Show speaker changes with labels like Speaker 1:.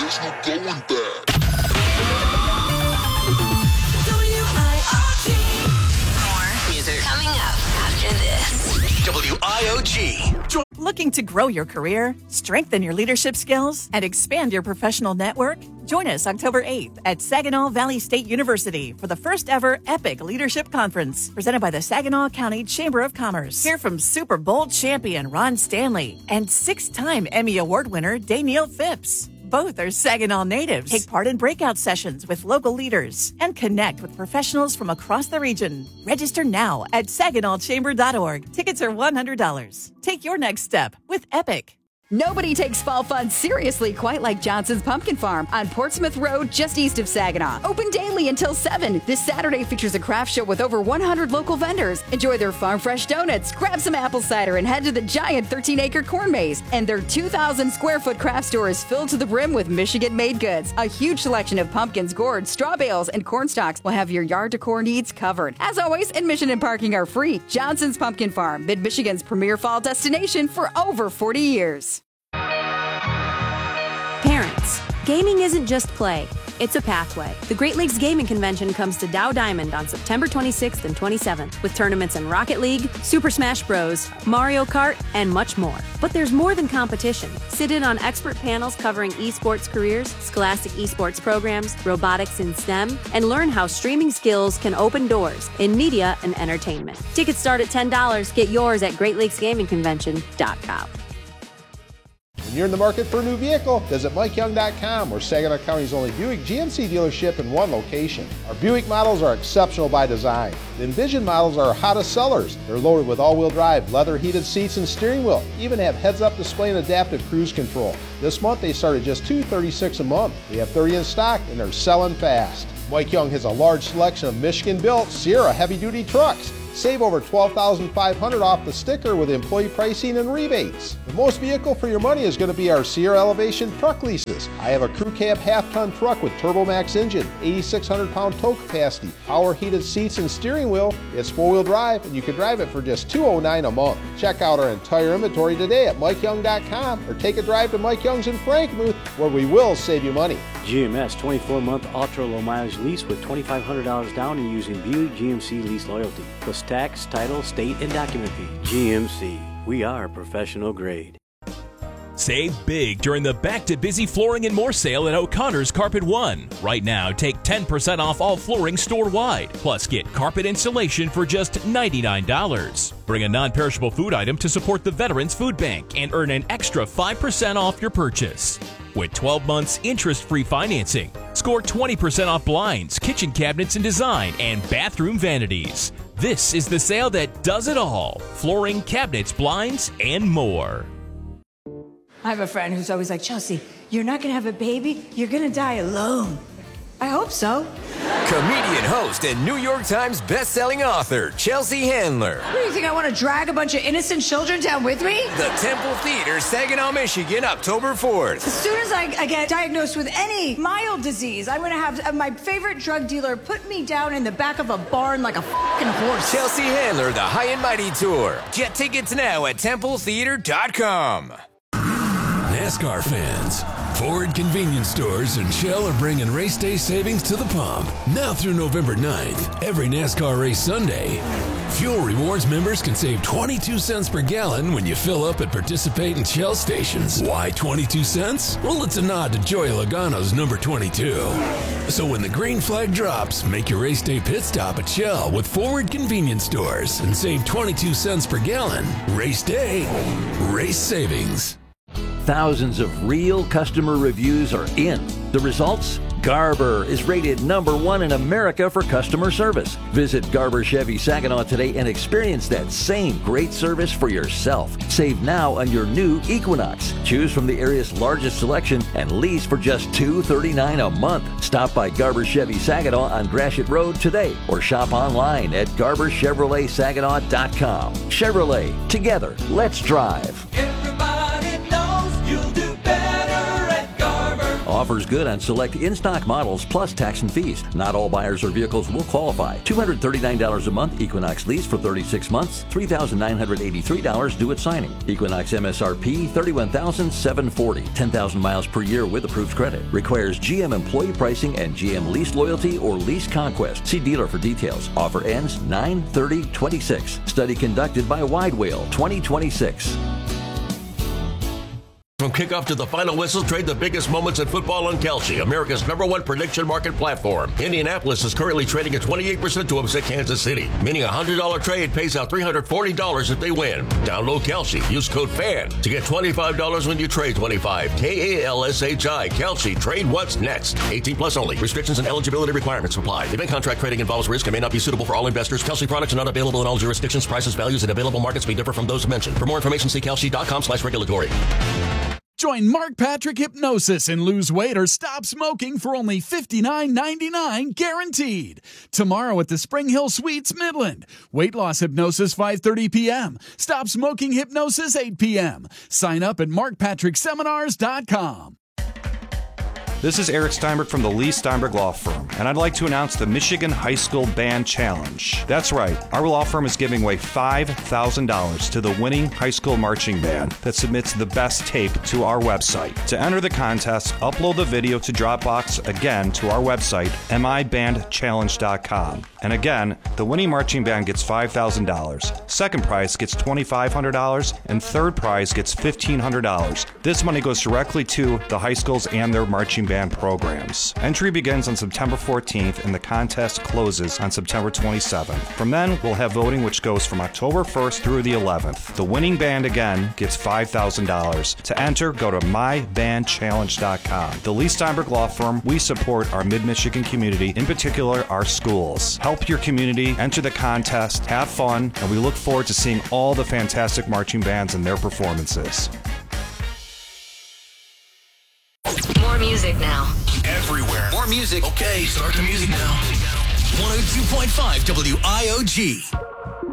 Speaker 1: There's no going back.
Speaker 2: WIOG. More music coming up after this.
Speaker 3: WIOG.
Speaker 4: Looking to grow your career, strengthen your leadership skills, and expand your professional network? Join us October 8th at Saginaw Valley State University for the first ever EPIC Leadership Conference, presented by the Saginaw County Chamber of Commerce. Hear from Super Bowl champion Ron Stanley and 6-time Emmy Award winner Danielle Phipps. Both are Saginaw natives. Take part in breakout sessions with local leaders and connect with professionals from across the region. Register now at SaginawChamber.org. Tickets are $100. Take your next step with EPIC.
Speaker 5: Nobody takes fall fun seriously quite like Johnson's Pumpkin Farm on Portsmouth Road, just east of Saginaw. Open daily until 7. This Saturday features a craft show with over 100 local vendors. Enjoy their farm fresh donuts, grab some apple cider, and head to the giant 13-acre corn maze. And their 2,000-square-foot craft store is filled to the brim with Michigan-made goods. A huge selection of pumpkins, gourds, straw bales, and corn stalks will have your yard decor needs covered. As always, admission and parking are free. Johnson's Pumpkin Farm, Mid-Michigan's premier fall destination for over 40 years.
Speaker 6: Parents, gaming isn't just play, it's a pathway. The Great Lakes Gaming Convention comes to Dow Diamond on September 26th and 27th with tournaments in Rocket League, Super Smash Bros., Mario Kart, and much more. But there's more than competition. Sit in on expert panels covering esports careers, scholastic esports programs, robotics in STEM, and learn how streaming skills can open doors in media and entertainment. Tickets start at $10. Get yours at GreatLakesGamingConvention.com.
Speaker 7: When you're in the market for a new vehicle, visit MikeYoung.com. We're Saginaw County's only Buick GMC dealership in one location. Our Buick models are exceptional by design. The Envision models are our hottest sellers. They're loaded with all-wheel drive, leather heated seats and steering wheel, even have heads-up display and adaptive cruise control. This month they start at just $236 a month. We have 30 in stock and they're selling fast. Mike Young has a large selection of Michigan-built Sierra heavy-duty trucks. Save over $12,500 off the sticker with employee pricing and rebates. The most vehicle for your money is going to be our Sierra Elevation truck leases. I have a crew cab half-ton truck with TurboMax engine, 8,600-pound tow capacity, power heated seats and steering wheel. It's four-wheel drive, and you can drive it for just $209 a month. Check out our entire inventory today at MikeYoung.com or take a drive to Mike Young's in Frankenmuth, where we will save you money.
Speaker 8: GMS 24-month ultra-low mileage lease with $2,500 down and using Buick GMC Lease Loyalty. Plus tax, title, state, and document fee. GMC. We are professional grade.
Speaker 9: Save big during the Back to Busy Flooring and More sale at O'Connor's Carpet One. Right now, take 10% off all flooring store-wide. Plus, get carpet installation for just $99. Bring a non-perishable food item to support the Veterans Food Bank and earn an extra 5% off your purchase. With 12 months interest-free financing, score 20% off blinds, kitchen cabinets and design, and bathroom vanities. This is the sale that does it all. Flooring, cabinets, blinds, and more.
Speaker 10: I have a friend who's always like, Chelsea, you're not going to have a baby. You're going to die alone. I hope so.
Speaker 3: Comedian, host, and New York Times best-selling author, Chelsea Handler.
Speaker 10: What do you think, I want to drag a bunch of innocent children down with me?
Speaker 3: The Temple Theater, Saginaw, Michigan, October 4th.
Speaker 10: As soon as I get diagnosed with any mild disease, I'm going to have my favorite drug dealer put me down in the back of a barn like a fucking horse.
Speaker 3: Chelsea Handler, The High and Mighty Tour. Get tickets now at TempleTheater.com.
Speaker 11: NASCAR fans, Ford Convenience Stores and Shell are bringing race day savings to the pump. Now through November 9th, every NASCAR race Sunday, Fuel Rewards members can save 22 cents per gallon when you fill up at participating Shell stations. Why 22 cents? Well, it's a nod to Joey Logano's number 22. So when the green flag drops, make your race day pit stop at Shell with Ford Convenience Stores and save 22 cents per gallon. Race day, race savings.
Speaker 12: Thousands of real customer reviews are in. The results? Garber is rated #1 in America for customer service. Visit Garber Chevy Saginaw today and experience that same great service for yourself. Save now on your new Equinox. Choose from the area's largest selection and lease for just $239 a month. Stop by Garber Chevy Saginaw on Gratiot Road today or shop online at GarberChevroletSaginaw.com. Chevrolet, together, let's drive.
Speaker 2: Everybody knows you'll do better at Garber.
Speaker 12: Offers good on select in-stock models plus tax and fees. Not all buyers or vehicles will qualify. $239 a month Equinox lease for 36 months. $3,983 due at signing. Equinox MSRP $31,740. 10,000 miles per year with approved credit. Requires GM employee pricing and GM lease loyalty or lease conquest. See dealer for details. Offer ends 9/30/26. Study conducted by Wide Whale 2026.
Speaker 1: From kickoff to the final whistle, trade the biggest moments in football on Kalshi, America's #1 prediction market platform. Indianapolis is currently trading at 28% to upset Kansas City, meaning a $100 trade pays out $340 if they win. Download Kalshi. Use code FAN to get $25 when you trade 25. KALSHI. Kalshi. Trade what's next. 18 plus only. Restrictions and eligibility requirements apply. Event contract trading involves risk and may not be suitable for all investors. Kalshi products are not available in all jurisdictions. Prices, values, and available markets may differ from those mentioned. For more information, see kalshi.com/regulatory.
Speaker 13: Join Mark Patrick Hypnosis and lose weight or stop smoking for only $59.99 guaranteed. Tomorrow at the Spring Hill Suites, Midland. Weight loss hypnosis 5:30 p.m. Stop smoking hypnosis 8 p.m. Sign up at markpatrickseminars.com.
Speaker 14: This is Eric Steinberg from the Lee Steinberg Law Firm, and I'd like to announce the Michigan High School Band Challenge. That's right, our law firm is giving away $5,000 to the winning high school marching band that submits the best tape to our website. To enter the contest, upload the video to Dropbox, again to our website, mibandchallenge.com. And again, the winning marching band gets $5,000. Second prize gets $2,500, and third prize gets $1,500. This money goes directly to the high schools and their marching band programs. Entry begins on September 14th and the contest closes on September 27th. From then, we'll have voting which goes from October 1st through the 11th. The winning band again gets $5,000. To enter, go to mybandchallenge.com. The Lee Steinberg Law Firm, we support our Mid-Michigan community, in particular our schools. Help your community, enter the contest, have fun, and we look forward to seeing all the fantastic marching bands and their performances.
Speaker 2: More music now.
Speaker 15: Everywhere. More music. Okay, start the music now. 102.5 WIOG.